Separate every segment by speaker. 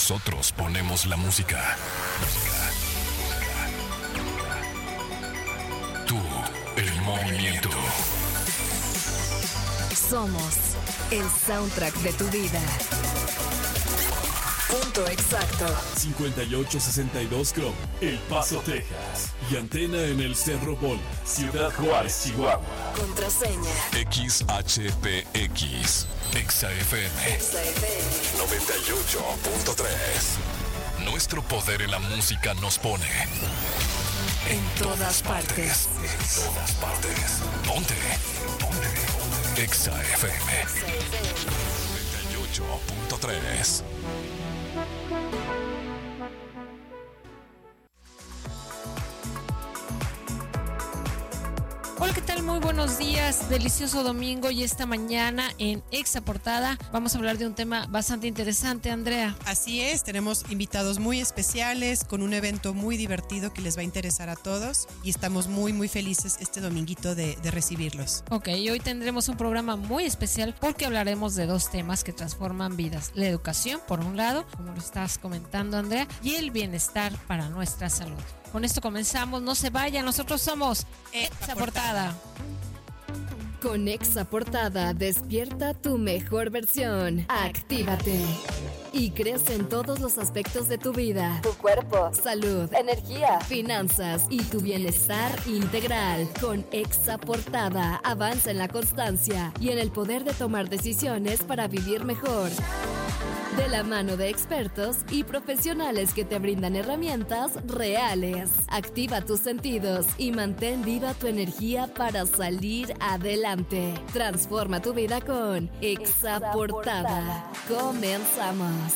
Speaker 1: Nosotros ponemos la música. Tú, el movimiento.
Speaker 2: Somos el soundtrack de tu vida. Punto exacto.
Speaker 3: 5862 Chrome, El Paso, Texas. Y antena en el Cerro Bol, Ciudad Juárez, Chihuahua.
Speaker 2: Contraseña
Speaker 1: XHPX. XFM 98.3. Nuestro poder en la música nos pone
Speaker 2: en todas partes.
Speaker 1: En todas partes. Ponte. XFM 98.3.
Speaker 4: Hola, ¿qué tal? Muy buenos días, delicioso domingo, y esta mañana en Exaportada vamos a hablar de un tema bastante interesante, Andrea.
Speaker 5: Así es, tenemos invitados muy especiales con un evento muy divertido que les va a interesar a todos y estamos muy felices este dominguito de recibirlos.
Speaker 4: Ok, hoy tendremos un programa muy especial porque hablaremos de dos temas que transforman vidas: la educación, por un lado, como lo estás comentando, Andrea, y el bienestar para nuestra salud. Con esto comenzamos, no se vayan, nosotros somos Exaportada.
Speaker 2: Con Exaportada despierta tu mejor versión. Actívate y crece en todos los aspectos de tu vida: tu cuerpo, salud, energía, finanzas y tu bienestar integral. Con Exaportada avanza en la constancia y en el poder de tomar decisiones para vivir mejor. De la mano de expertos y profesionales que te brindan herramientas reales. Activa tus sentidos y mantén viva tu energía para salir adelante. Transforma tu vida con Exaportada. Comenzamos.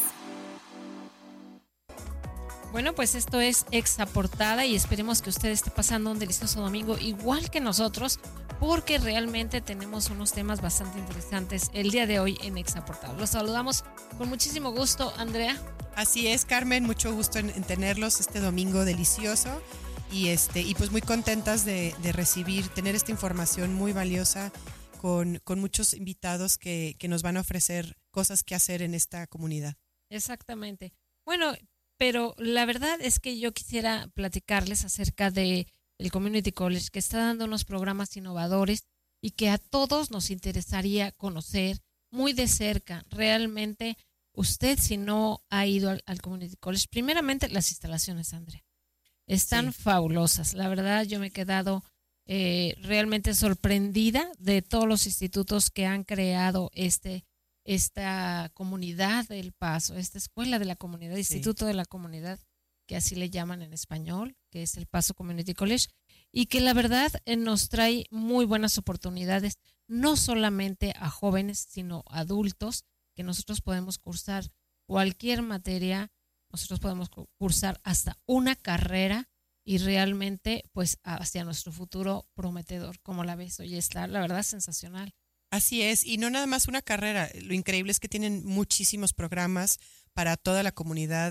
Speaker 4: Bueno, pues esto es Exaportada y esperemos que usted esté pasando un delicioso domingo igual que nosotros, porque realmente tenemos unos temas bastante interesantes el día de hoy en Exaportada. Los saludamos con muchísimo gusto, Andrea.
Speaker 5: Así es, Carmen, mucho gusto en tenerlos este domingo delicioso y pues muy contentas de tener esta información muy valiosa con muchos invitados que nos van a ofrecer cosas que hacer en esta comunidad.
Speaker 4: Exactamente. Bueno, pero la verdad es que yo quisiera platicarles acerca de el Community College, que está dando unos programas innovadores y que a todos nos interesaría conocer muy de cerca. Realmente, usted, si no ha ido al Community College, primeramente las instalaciones, Andrea, están fabulosas. La verdad, yo me he quedado realmente sorprendida de todos los institutos que han creado esta comunidad del Paso, esta escuela de la comunidad, instituto de la comunidad, que así le llaman en español, que es el Paso Community College, y que la verdad nos trae muy buenas oportunidades, no solamente a jóvenes, sino a adultos, que nosotros podemos cursar cualquier materia, nosotros podemos cursar hasta una carrera y realmente pues hacia nuestro futuro prometedor. Como la ves, hoy está la verdad sensacional.
Speaker 5: Así es, y no nada más una carrera, lo increíble es que tienen muchísimos programas para toda la comunidad,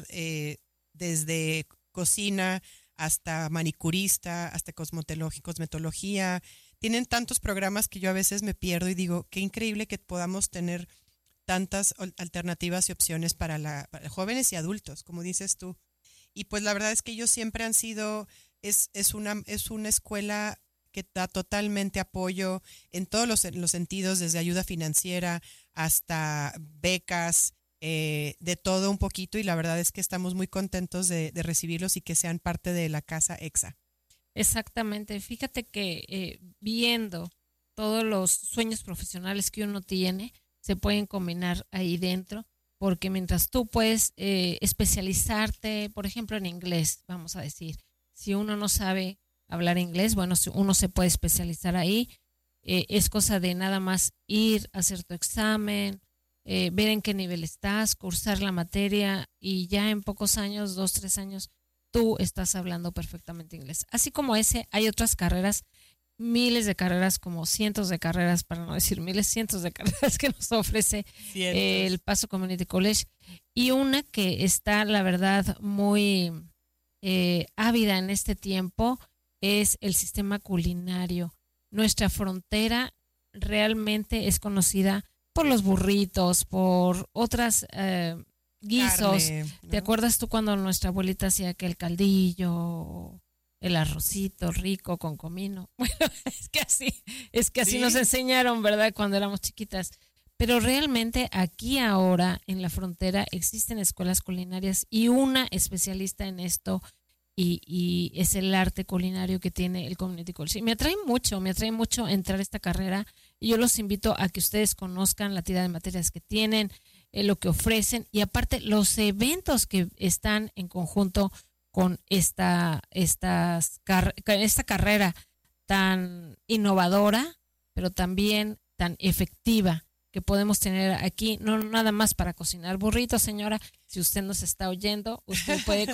Speaker 5: desde cocina hasta manicurista, hasta cosmetología. Tienen tantos programas que yo a veces me pierdo y digo, qué increíble que podamos tener tantas alternativas y opciones para jóvenes y adultos, como dices tú. Y pues la verdad es que ellos siempre han sido, es una escuela que da totalmente apoyo en todos los sentidos, desde ayuda financiera hasta becas, de todo un poquito, y la verdad es que estamos muy contentos de recibirlos y que sean parte de la casa EXA.
Speaker 4: Exactamente, fíjate que viendo todos los sueños profesionales que uno tiene, se pueden combinar ahí dentro, porque mientras tú puedes especializarte, por ejemplo, en inglés, vamos a decir, si uno no sabe hablar inglés, bueno, uno se puede especializar ahí, es cosa de nada más ir a hacer tu examen, ver en qué nivel estás, cursar la materia y ya en pocos años, 2, 3 años, tú estás hablando perfectamente inglés. Así como ese, hay otras carreras, miles de carreras, como cientos de carreras, para no decir miles, cientos de carreras que nos ofrece el Paso Community College, y una que está, la verdad, muy ávida en este tiempo es el sistema culinario. Nuestra frontera realmente es conocida por los burritos, por otras guisos.
Speaker 5: Carne, ¿no?
Speaker 4: ¿Te acuerdas tú cuando nuestra abuelita hacía aquel caldillo, el arrocito rico con comino? Bueno, es que así
Speaker 5: Sí.
Speaker 4: nos enseñaron, ¿verdad? Cuando éramos chiquitas. Pero realmente aquí ahora en la frontera existen escuelas culinarias y una especialista en esto y es el arte culinario que tiene el Community College. Y me atrae mucho entrar a esta carrera y yo los invito a que ustedes conozcan la tirada de materias que tienen, lo que ofrecen y aparte los eventos que están en conjunto con esta carrera tan innovadora, pero también tan efectiva que podemos tener aquí, no nada más para cocinar burritos, señora. Si usted nos está oyendo, usted puede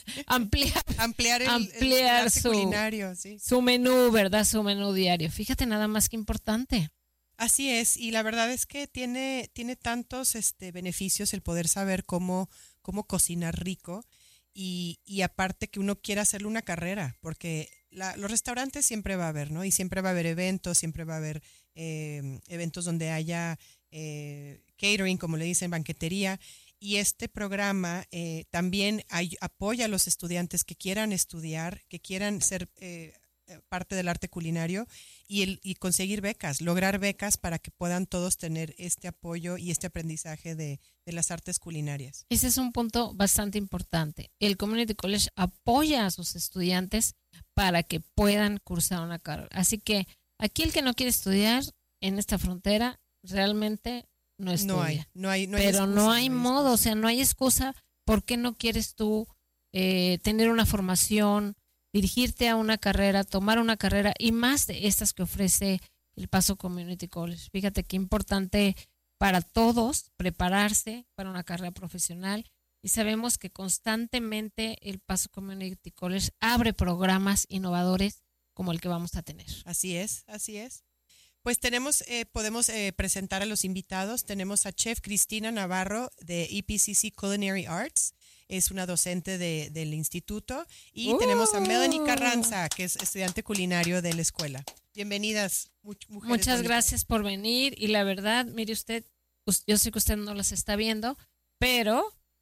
Speaker 5: Ampliar el arte culinario, sí.
Speaker 4: su menú, ¿verdad? Su menú diario. Fíjate nada más que importante.
Speaker 5: Así es, y la verdad es que tiene tantos beneficios el poder saber cómo cocinar rico y aparte que uno quiera hacerle una carrera, porque los restaurantes siempre va a haber, ¿no? Y siempre va a haber eventos, siempre va a haber eventos donde haya catering, como le dicen, banquetería. Y este programa también apoya a los estudiantes que quieran estudiar, que quieran ser parte del arte culinario y conseguir becas, lograr becas para que puedan todos tener este apoyo y este aprendizaje de las artes culinarias.
Speaker 4: Ese es un punto bastante importante. El Community College apoya a sus estudiantes para que puedan cursar una carrera. Así que aquí el que no quiere estudiar en esta frontera realmente no estudia.
Speaker 5: No hay
Speaker 4: pero
Speaker 5: excusa,
Speaker 4: no hay modo,
Speaker 5: excusa.
Speaker 4: o sea, no hay excusa. ¿Por qué no quieres tú tener una formación, dirigirte a una carrera, tomar una carrera y más de estas que ofrece el Paso Community College? Fíjate qué importante para todos prepararse para una carrera profesional y sabemos que constantemente el Paso Community College abre programas innovadores como el que vamos a tener.
Speaker 5: Así es. Pues podemos presentar a los invitados. Tenemos a Chef Cristina Navarro de EPCC Culinary Arts. Es una docente del instituto. Y tenemos a Melanie Carranza, que es estudiante culinario de la escuela. Bienvenidas, mujeres
Speaker 4: Muchas
Speaker 5: bonitas.
Speaker 4: gracias por venir y la verdad, mire usted, yo sé que usted no las está viendo, pero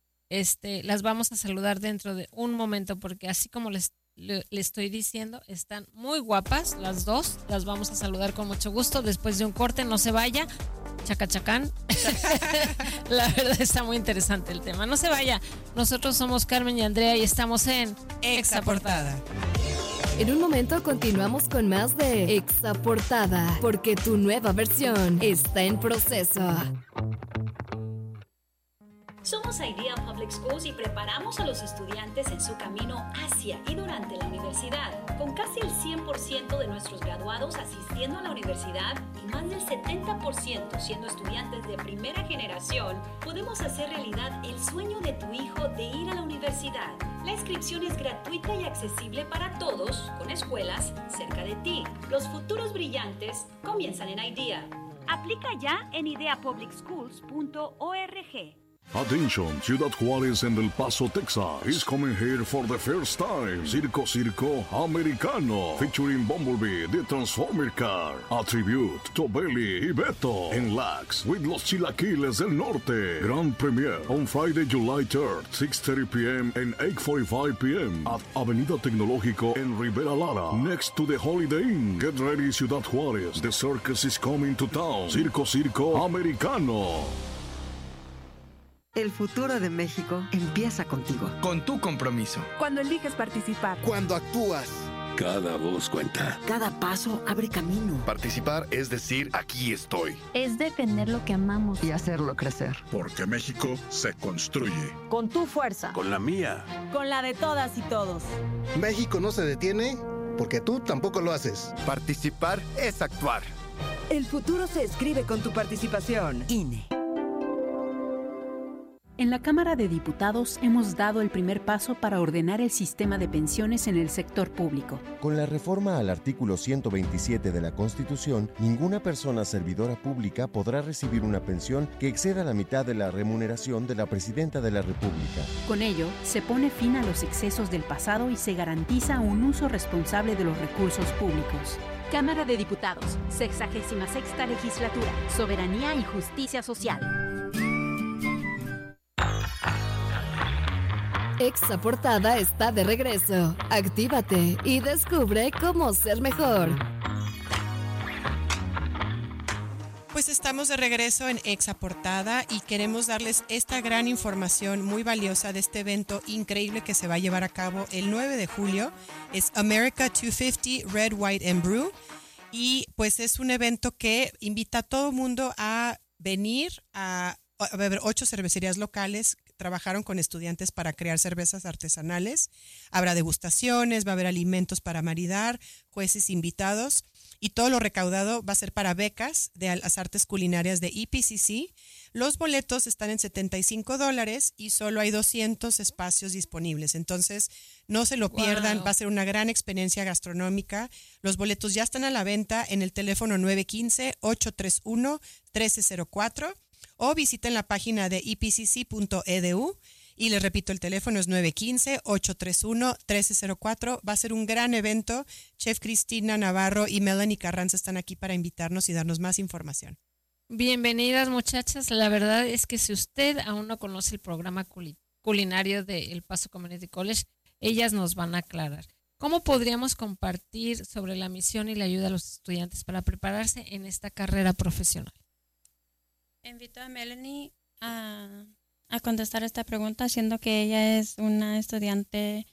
Speaker 4: las vamos a saludar dentro de un momento porque así como le estoy diciendo, están muy guapas las dos, las vamos a saludar con mucho gusto después de un corte, no se vaya, chacachacán. La verdad está muy interesante el tema, no se vaya. Nosotros somos Carmen y Andrea y estamos en
Speaker 5: Exaportada.
Speaker 2: En un momento continuamos con más de Exaportada, porque tu nueva versión está en proceso.
Speaker 6: Somos IDEA Public Schools y preparamos a los estudiantes en su camino hacia y durante la universidad. Con casi el 100% de nuestros graduados asistiendo a la universidad y más del 70% siendo estudiantes de primera generación, podemos hacer realidad el sueño de tu hijo de ir a la universidad. La inscripción es gratuita y accesible para todos, con escuelas cerca de ti. Los futuros brillantes comienzan en IDEA. Aplica ya en ideapublicschools.org.
Speaker 7: Attention, Ciudad Juárez and El Paso, Texas is coming here for the first time. Circo Americano, featuring Bumblebee, the Transformer Car, a tribute to Belly y Beto, and Lax with Los Chilaquiles del Norte. Grand premiere on Friday, July 3rd, 6:30 p.m. and 8:45 p.m. at Avenida Tecnológico en Rivera Lara, next to the Holiday Inn. Get ready, Ciudad Juárez, the circus is coming to town. Circo Americano.
Speaker 8: El futuro de México empieza contigo.
Speaker 9: Con tu compromiso.
Speaker 10: Cuando eliges participar.
Speaker 11: Cuando actúas.
Speaker 3: Cada voz cuenta.
Speaker 8: Cada paso abre camino.
Speaker 11: Participar es decir, aquí estoy.
Speaker 12: Es defender lo que amamos.
Speaker 8: Y hacerlo crecer.
Speaker 13: Porque México se construye.
Speaker 10: Con tu fuerza.
Speaker 11: Con la mía.
Speaker 10: Con la de todas y todos.
Speaker 14: México no se detiene porque tú tampoco lo haces.
Speaker 11: Participar es actuar.
Speaker 10: El futuro se escribe con tu participación.
Speaker 8: INE.
Speaker 15: En la Cámara de Diputados hemos dado el primer paso para ordenar el sistema de pensiones en el sector público.
Speaker 16: Con la reforma al artículo 127 de la Constitución, ninguna persona servidora pública podrá recibir una pensión que exceda la mitad de la remuneración de la Presidenta de la República.
Speaker 15: Con ello, se pone fin a los excesos del pasado y se garantiza un uso responsable de los recursos públicos.
Speaker 17: Cámara de Diputados, 66ª Legislatura, Soberanía y Justicia Social.
Speaker 2: Exa Portada está de regreso. Actívate y descubre cómo ser mejor.
Speaker 5: Pues estamos de regreso en Exa Portada y queremos darles esta gran información muy valiosa de este evento increíble que se va a llevar a cabo el 9 de julio. Es America 250 Red, White and Brew y pues es un evento que invita a todo el mundo a venir a beber 8 cervecerías locales. Trabajaron con estudiantes para crear cervezas artesanales. Habrá degustaciones, va a haber alimentos para maridar, jueces invitados. Y todo lo recaudado va a ser para becas de las artes culinarias de EPCC. Los boletos están en $75 y solo hay 200 espacios disponibles. Entonces, no se lo pierdan. Va a ser una gran experiencia gastronómica. Los boletos ya están a la venta en el teléfono 915-831-1304 o visiten la página de epcc.edu. Y les repito, el teléfono es 915-831-1304. Va a ser un gran evento. Chef Cristina Navarro y Melanie Carranza están aquí para invitarnos y darnos más información.
Speaker 4: Bienvenidas, muchachas. La verdad es que si usted aún no conoce el programa culinario de El Paso Community College, ellas nos van a aclarar. ¿Cómo podríamos compartir sobre la misión y la ayuda a los estudiantes para prepararse en esta carrera profesional?
Speaker 9: Invito a Melanie a contestar esta pregunta, siendo que ella es una estudiante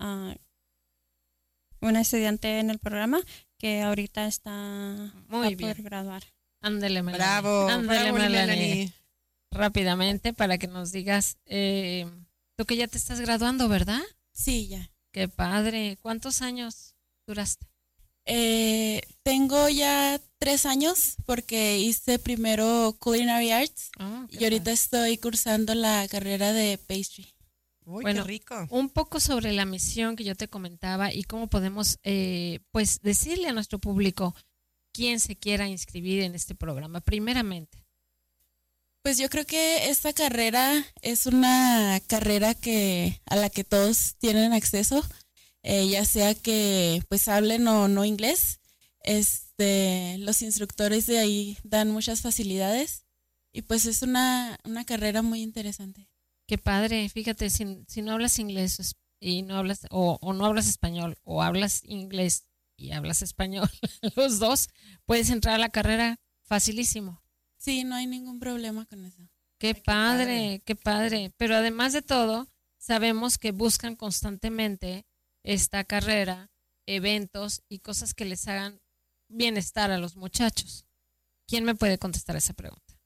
Speaker 9: en el programa que ahorita está por graduar.
Speaker 4: Ándele, Melanie.
Speaker 5: Bravo,
Speaker 4: Ándele,
Speaker 5: bravo,
Speaker 4: Melanie. Rápidamente para que nos digas, tú que ya te estás graduando, ¿verdad?
Speaker 18: Sí, ya.
Speaker 4: Qué padre. ¿Cuántos años duraste?
Speaker 18: Tengo ya 3 años porque hice primero Culinary Arts y ahorita estoy cursando la carrera de Pastry.
Speaker 5: Uy,
Speaker 4: bueno,
Speaker 5: qué rico.
Speaker 4: Un poco sobre la misión que yo te comentaba y cómo podemos pues decirle a nuestro público quién se quiera inscribir en este programa. Primeramente.
Speaker 18: Pues yo creo que esta carrera es una carrera a la que todos tienen acceso. Ya sea que pues hablen o no inglés, los instructores de ahí dan muchas facilidades y pues es una carrera muy interesante.
Speaker 4: Qué padre, fíjate, si no hablas inglés y no hablas o no hablas español o hablas inglés y hablas español, los dos, puedes entrar a la carrera facilísimo.
Speaker 18: Sí, no hay ningún problema con eso.
Speaker 4: Qué padre, qué padre. Pero además de todo, sabemos que buscan constantemente esta carrera, eventos y cosas que les hagan bienestar a los muchachos. ¿Quién me puede contestar esa pregunta?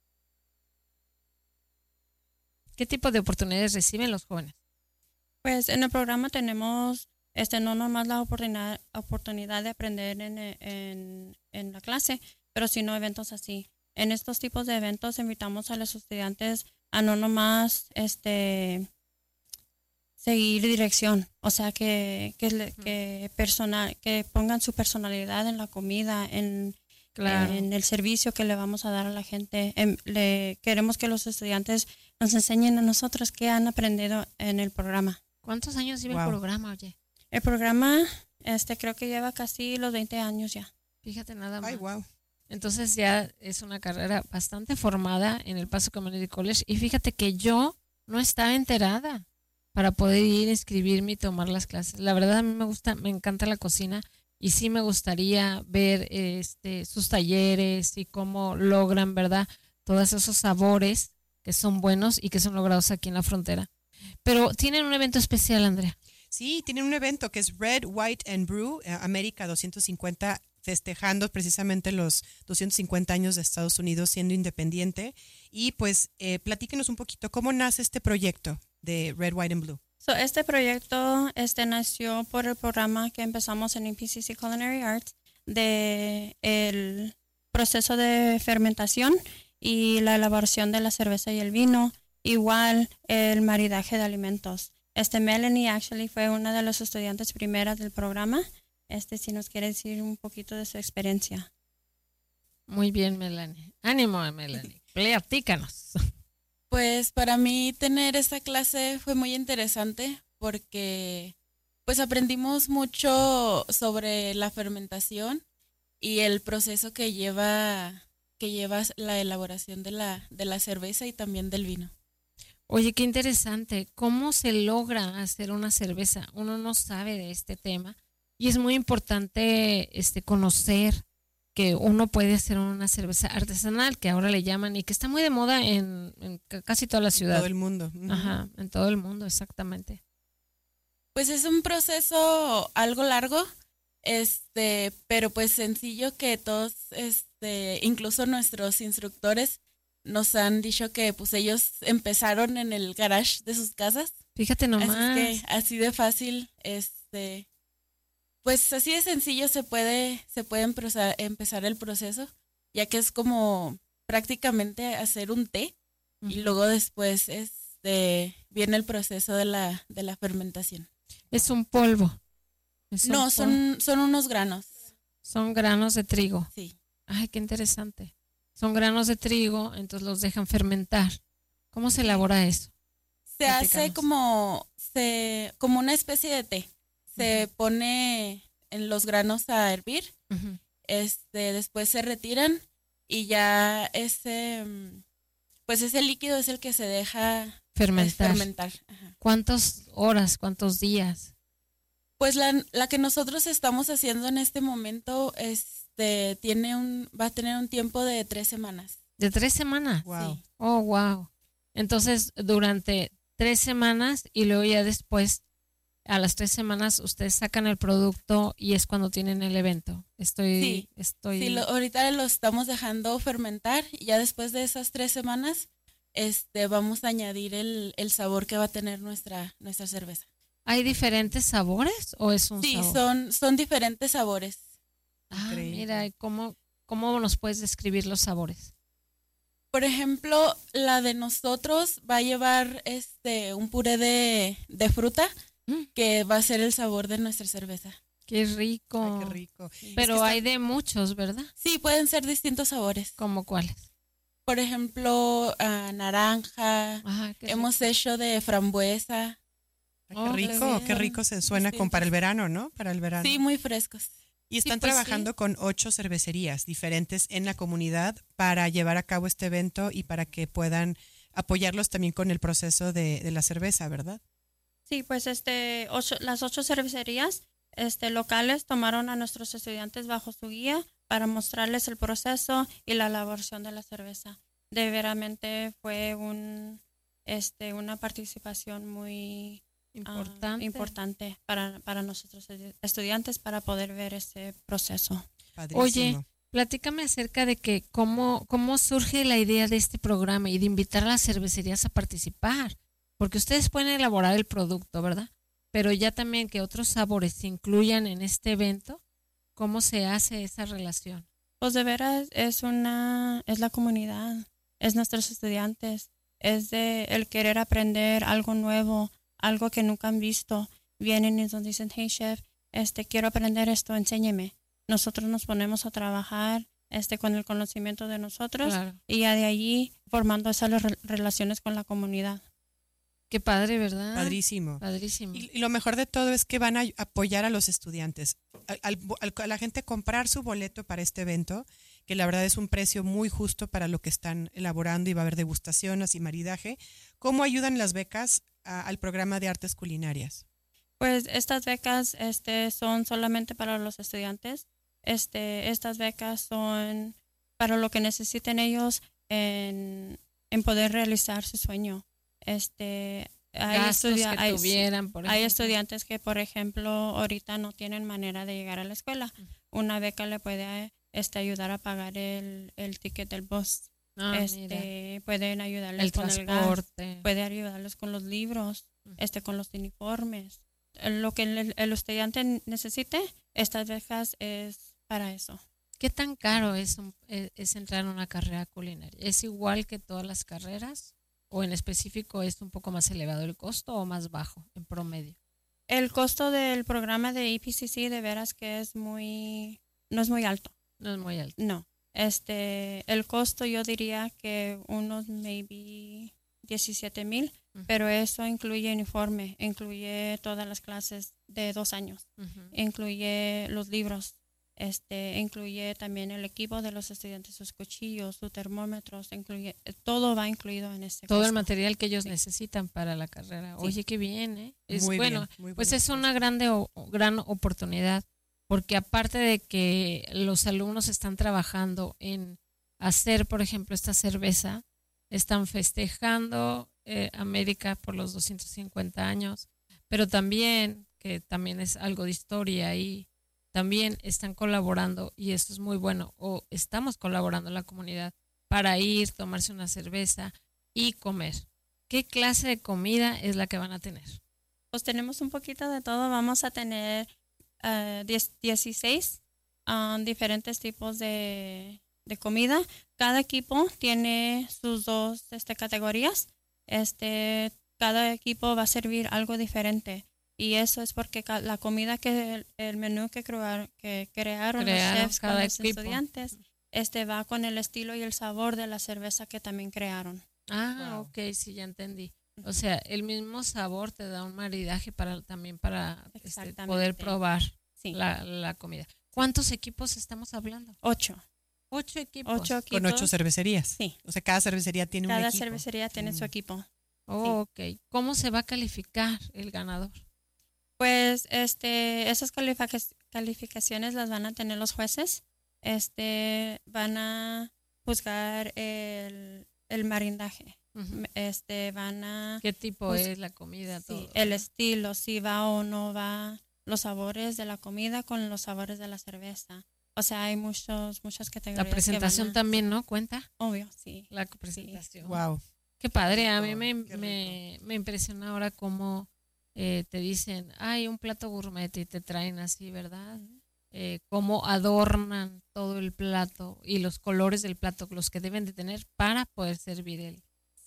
Speaker 4: ¿Qué tipo de oportunidades reciben los jóvenes?
Speaker 9: Pues en el programa tenemos no nomás la oportunidad de aprender en la clase, pero sino eventos así. En estos tipos de eventos invitamos a los estudiantes a no nomás seguir dirección, o sea que pongan su personalidad en la comida, en el servicio que le vamos a dar a la gente. Queremos que los estudiantes nos enseñen a nosotros qué han aprendido en el programa.
Speaker 4: ¿Cuántos años lleva el programa, oye?
Speaker 9: El programa creo que lleva casi los 20 años ya.
Speaker 4: Fíjate nada más.
Speaker 5: Ay, wow.
Speaker 4: Entonces ya es una carrera bastante formada en El Paso Community College y fíjate que yo no estaba enterada para poder ir a inscribirme y tomar las clases. La verdad a mí me encanta la cocina y sí me gustaría ver sus talleres y cómo logran, ¿verdad? Todos esos sabores que son buenos y que son logrados aquí en la frontera. Pero tienen un evento especial, Andrea.
Speaker 5: Sí, tienen un evento que es Red, White and Brew, América 250, festejando precisamente los 250 años de Estados Unidos siendo independiente. Y pues platíquenos un poquito cómo nace este proyecto de Red, White and Blue.
Speaker 9: Este proyecto nació por el programa que empezamos en EPCC Culinary Arts de el proceso de fermentación y la elaboración de la cerveza y el vino, igual el maridaje de alimentos. Melanie actually fue una de los estudiantes primeras del programa. Si nos quiere decir un poquito de su experiencia.
Speaker 4: Muy bien, Melanie. Ánimo, Melanie. Platícanos.
Speaker 18: Pues para mí tener esta clase fue muy interesante porque pues aprendimos mucho sobre la fermentación y el proceso que lleva la elaboración de la cerveza y también del vino.
Speaker 4: Oye, qué interesante. ¿Cómo se logra hacer una cerveza? Uno no sabe de este tema y es muy importante conocer que uno puede hacer una cerveza artesanal, que ahora le llaman y que está muy de moda en casi toda la ciudad.
Speaker 5: En todo el mundo.
Speaker 4: Ajá, en todo el mundo, exactamente.
Speaker 18: Pues es un proceso algo largo, pero pues sencillo, que todos, incluso nuestros instructores nos han dicho que pues ellos empezaron en el garage de sus casas.
Speaker 4: Fíjate nomás.
Speaker 18: Así que así de fácil, pues así de sencillo se puede empezar el proceso, ya que es como prácticamente hacer un té. Y luego después viene el proceso de la fermentación.
Speaker 4: Es un polvo.
Speaker 18: No, son unos granos.
Speaker 4: Son granos de trigo.
Speaker 18: Sí.
Speaker 4: Ay, qué interesante. Son granos de trigo, entonces los dejan fermentar. ¿Cómo se elabora eso?
Speaker 18: Se hace como una especie de té. Se pone en los granos a hervir. Después se retiran y ya pues ese líquido es el que se deja fermentar. Ajá.
Speaker 4: ¿Cuántas horas, cuántos días?
Speaker 18: Pues la que nosotros estamos haciendo en este momento va a tener un tiempo de 3 semanas.
Speaker 4: ¿De 3 semanas?
Speaker 5: Wow.
Speaker 18: Sí.
Speaker 4: Oh, wow. Entonces, durante 3 semanas y luego ya después, a las 3 semanas, ustedes sacan el producto y es cuando tienen el evento.
Speaker 18: Sí, ahorita lo estamos dejando fermentar y ya después de esas 3 semanas, vamos a añadir el sabor que va a tener nuestra cerveza.
Speaker 4: ¿Hay diferentes sabores o es un sabor?
Speaker 18: Sí, son diferentes sabores.
Speaker 4: Ah, mira, ¿cómo nos puedes describir los sabores?
Speaker 18: Por ejemplo, la de nosotros va a llevar un puré de fruta que va a ser el sabor de nuestra cerveza.
Speaker 4: Qué rico.
Speaker 5: Ay, qué rico.
Speaker 4: Pero hay de muchos, ¿verdad?
Speaker 18: Sí, pueden ser distintos sabores.
Speaker 4: ¿Cómo cuáles?
Speaker 18: Por ejemplo, naranja. Hemos hecho de frambuesa.
Speaker 5: Qué rico se suena para el verano, ¿no? Para el verano.
Speaker 18: Sí, muy frescos.
Speaker 5: Y están trabajando con 8 cervecerías diferentes en la comunidad para llevar a cabo este evento y para que puedan apoyarlos también con el proceso de la cerveza, ¿verdad?
Speaker 9: Sí, pues las 8 cervecerías locales tomaron a nuestros estudiantes bajo su guía para mostrarles el proceso y la elaboración de la cerveza. Verdaderamente fue una participación muy importante para nosotros estudiantes para poder ver ese proceso.
Speaker 5: Padrísimo.
Speaker 4: Oye, platícame acerca de que cómo surge la idea de este programa y de invitar a las cervecerías a participar, porque ustedes pueden elaborar el producto, ¿verdad? Pero ya también que otros sabores se incluyan en este evento, ¿cómo se hace esa relación?
Speaker 9: Pues de veras es la comunidad, es nuestros estudiantes, es de el querer aprender algo nuevo, algo que nunca han visto. Vienen y nos dicen, hey chef, quiero aprender esto, enséñeme. Nosotros nos ponemos a trabajar con el conocimiento de nosotros, claro, y ya de allí formando esas relaciones con la comunidad.
Speaker 4: Qué padre, ¿verdad?
Speaker 5: Padrísimo.
Speaker 4: Padrísimo.
Speaker 5: Y lo mejor de todo es que van a apoyar a los estudiantes. A la gente comprar su boleto para este evento, que la verdad es un precio muy justo para lo que están elaborando y va a haber degustaciones y maridaje. ¿Cómo ayudan las becas al programa de artes culinarias?
Speaker 9: Pues estas becas son solamente para los estudiantes. Estas becas son para lo que necesiten ellos en poder realizar su sueño. Hay estudiantes que, por ejemplo, ahorita no tienen manera de llegar a la escuela. Una beca le puede ayudar a pagar el ticket del bus. Pueden ayudarles con el transporte, puede ayudarles con los libros, con los uniformes. Lo que el estudiante necesite, estas becas es para eso.
Speaker 4: ¿Qué tan caro es entrar en una carrera culinaria? ¿Es igual que todas las carreras? ¿O en específico es un poco más elevado el costo o más bajo en promedio?
Speaker 9: El costo del programa de EPCC de veras que no es muy alto.
Speaker 4: No es muy alto.
Speaker 9: No. El costo yo diría que unos maybe 17,000, pero eso incluye uniforme, incluye todas las clases de 2 años, incluye los libros, Incluye también el equipo de los estudiantes, sus cuchillos, sus termómetros, todo va incluido en este
Speaker 4: todo
Speaker 9: costo.
Speaker 4: el material que ellos necesitan para la carrera.
Speaker 9: Sí.
Speaker 4: Oye, qué bien, ¿eh? Es
Speaker 5: Muy
Speaker 4: bueno,
Speaker 5: bien, muy
Speaker 4: pues
Speaker 5: bueno.
Speaker 4: es una gran oportunidad, porque aparte de que los alumnos están trabajando en hacer, por ejemplo, esta cerveza, están festejando América por los 250 años, pero también, que también es algo de historia, y también están colaborando, y esto es muy bueno, o estamos colaborando en la comunidad para ir, tomarse una cerveza y comer. ¿Qué clase de comida es la que van a tener?
Speaker 9: Pues tenemos un poquito de todo. Vamos a tener 16 diferentes tipos de comida. Cada equipo tiene sus dos categorías. Cada equipo va a servir algo diferente. Y eso es porque la comida el menú que crearon los chefs con los estudiantes, va con el estilo y el sabor de la cerveza que también crearon.
Speaker 4: Wow. Ok, sí, ya entendí. O sea, el mismo sabor te da un maridaje también para poder probar la comida. ¿Cuántos equipos estamos hablando?
Speaker 9: 8.
Speaker 4: 8 equipos.
Speaker 9: 8 equipos.
Speaker 5: Con 8 cervecerías.
Speaker 9: Sí.
Speaker 5: O sea, cada cervecería tiene un equipo.
Speaker 9: Cada cervecería tiene su equipo.
Speaker 4: Oh, sí. Ok. ¿Cómo se va a calificar el ganador?
Speaker 9: Pues esas calificaciones las van a tener los jueces. Van a juzgar el maridaje.
Speaker 4: Uh-huh.
Speaker 9: Van a
Speaker 4: ¿qué tipo es la comida?
Speaker 9: Sí,
Speaker 4: todo,
Speaker 9: el estilo, si va o no va, los sabores de la comida con los sabores de la cerveza. O sea, hay muchas categorías.
Speaker 4: La presentación también, ¿no? ¿Cuenta?
Speaker 9: Obvio, sí.
Speaker 4: La presentación.
Speaker 9: Sí.
Speaker 5: Wow.
Speaker 4: Qué padre. A mí me impresiona ahora cómo te dicen, hay un plato gourmet, y te traen así, ¿verdad? Cómo adornan todo el plato y los colores del plato, los que deben de tener para poder servir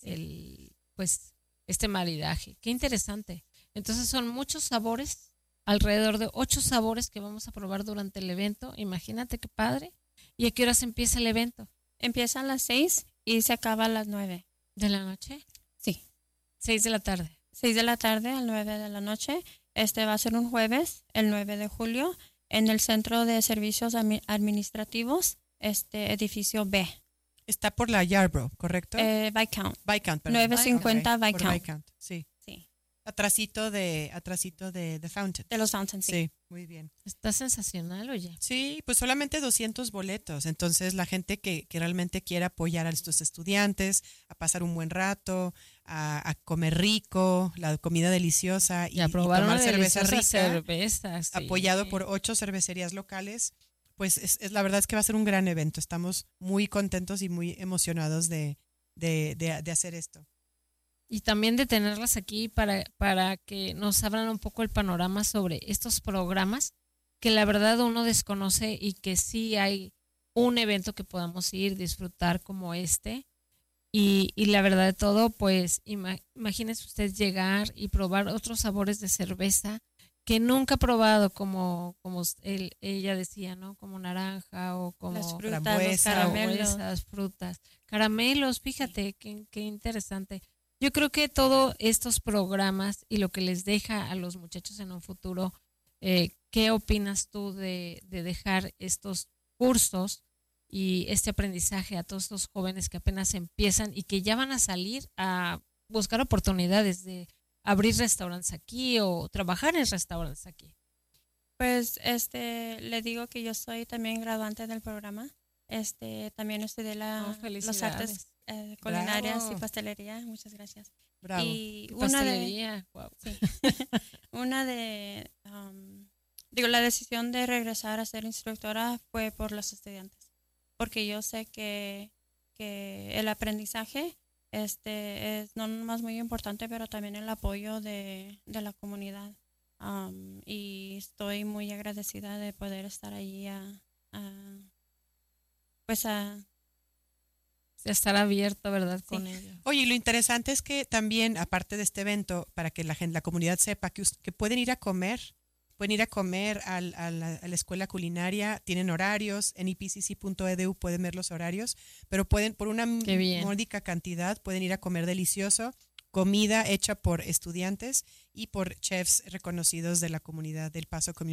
Speaker 4: este maridaje. Qué interesante. Entonces son muchos sabores, alrededor de 8 sabores que vamos a probar durante el evento. Imagínate qué padre. ¿Y a qué horas empieza el evento?
Speaker 9: Empieza a las 6 y se acaba a las 9.
Speaker 4: ¿De la noche?
Speaker 9: Sí.
Speaker 4: 6 de la tarde.
Speaker 9: 6 de la tarde a 9 de la noche. Va a ser un jueves, el 9 de julio, en el Centro de Servicios Administrativos, edificio B.
Speaker 5: Está por la Yarborough, ¿correcto?
Speaker 9: Viscount.
Speaker 5: Viscount, perdón.
Speaker 9: 950
Speaker 5: Okay.
Speaker 9: Viscount.
Speaker 5: Viscount, sí. Atrasito de The Fountain.
Speaker 9: De los Fountains, sí.
Speaker 5: Sí, muy bien.
Speaker 4: Está sensacional, oye.
Speaker 5: Sí, pues solamente 200 boletos. Entonces, la gente que realmente quiera apoyar a estos estudiantes, a pasar un buen rato, a comer rico, la comida deliciosa y
Speaker 4: a probar
Speaker 5: tomar
Speaker 4: una
Speaker 5: cerveza rica,
Speaker 4: cerveza, sí.
Speaker 5: apoyado por 8 cervecerías locales, pues la verdad es que va a ser un gran evento. Estamos muy contentos y muy emocionados de hacer esto.
Speaker 4: Y también de tenerlas aquí para que nos abran un poco el panorama sobre estos programas que la verdad uno desconoce, y que sí hay un evento que podamos ir, disfrutar como este. Y la verdad de todo, pues imagínese usted llegar y probar otros sabores de cerveza que nunca ha probado, como ella decía, ¿no? Como naranja o como
Speaker 9: las frutas,
Speaker 4: frambuesas, frutas, caramelos. Fíjate qué interesante. Yo creo que todos estos programas y lo que les deja a los muchachos en un futuro, ¿qué opinas tú de dejar estos cursos y este aprendizaje a todos estos jóvenes que apenas empiezan y que ya van a salir a buscar oportunidades de abrir restaurantes aquí o trabajar en restaurantes aquí?
Speaker 9: Pues le digo que yo soy también graduante del programa. También estudié las artes culinarias. Bravo. Y pastelería. Muchas gracias.
Speaker 5: Bravo.
Speaker 9: Y
Speaker 4: pastelería. Wow.
Speaker 9: Sí. La decisión de regresar a ser instructora fue por los estudiantes, porque yo sé que el aprendizaje es no más muy importante, pero también el apoyo de la comunidad. Y estoy muy agradecida de poder estar allí a
Speaker 4: estar abierto, ¿verdad?
Speaker 9: Sí.
Speaker 4: Con ellos.
Speaker 5: Oye, lo interesante es que también, aparte de este evento, para que la comunidad sepa que pueden ir a comer a la escuela culinaria, tienen horarios, en ipcc.edu pueden ver los horarios, pero pueden, por una módica cantidad, pueden ir a comer delicioso, comida hecha por estudiantes y por chefs reconocidos de la comunidad del Paso Community